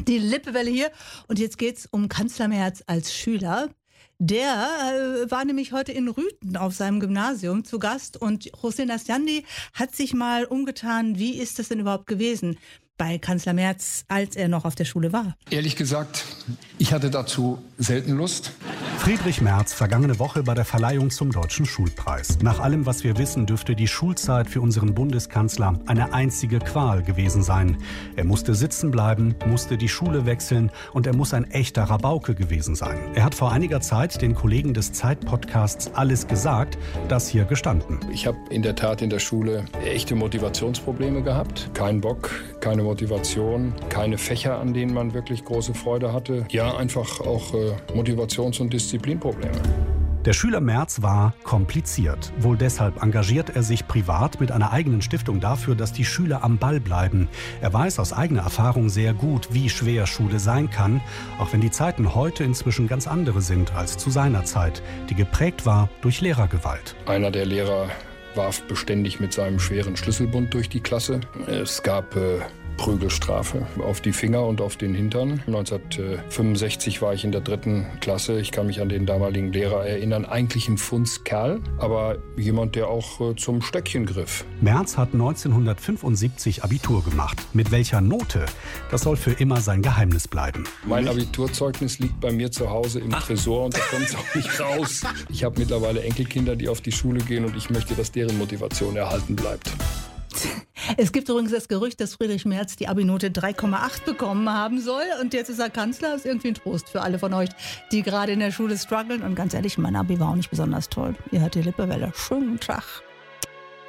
Die Lippewelle hier. Und jetzt geht's um Kanzler Merz als Schüler. Der war nämlich heute in Rüthen auf seinem Gymnasium zu Gast. Und Hossein Asjandi hat sich mal umgetan, wie ist das denn überhaupt gewesen bei Kanzler Merz, als er noch auf der Schule war? Ehrlich gesagt, ich hatte dazu selten Lust. Friedrich Merz vergangene Woche bei der Verleihung zum Deutschen Schulpreis. Nach allem, was wir wissen, dürfte die Schulzeit für unseren Bundeskanzler eine einzige Qual gewesen sein. Er musste sitzen bleiben, musste die Schule wechseln und er muss ein echter Rabauke gewesen sein. Er hat vor einiger Zeit den Kollegen des Zeit-Podcasts Alles gesagt, das hier gestanden. Ich habe in der Tat in der Schule echte Motivationsprobleme gehabt. Kein Bock, keine Motivation, keine Fächer, an denen man wirklich große Freude hatte. Ja, einfach auch Motivations- und Disziplinprobleme. Der Schüler Merz war kompliziert. Wohl deshalb engagiert er sich privat mit einer eigenen Stiftung dafür, dass die Schüler am Ball bleiben. Er weiß aus eigener Erfahrung sehr gut, wie schwer Schule sein kann, auch wenn die Zeiten heute inzwischen ganz andere sind als zu seiner Zeit, die geprägt war durch Lehrergewalt. Einer der Lehrer warf beständig mit seinem schweren Schlüsselbund durch die Klasse. Es gab Prügelstrafe auf die Finger und auf den Hintern. 1965 war ich in der 3. Klasse. Ich kann mich an den damaligen Lehrer erinnern. Eigentlich ein Fundskerl, aber jemand, der auch zum Stöckchen griff. Merz hat 1975 Abitur gemacht. Mit welcher Note? Das soll für immer sein Geheimnis bleiben. Mein Abiturzeugnis liegt bei mir zu Hause im Tresor und da kommt es auch nicht raus. Ich habe mittlerweile Enkelkinder, die auf die Schule gehen und ich möchte, dass deren Motivation erhalten bleibt. Es gibt übrigens das Gerücht, dass Friedrich Merz die Abi-Note 3,8 bekommen haben soll. Und jetzt ist er Kanzler. Ist irgendwie ein Trost für alle von euch, die gerade in der Schule strugglen. Und ganz ehrlich, mein Abi war auch nicht besonders toll. Ihr hört die Lippewelle. Schönen Tag.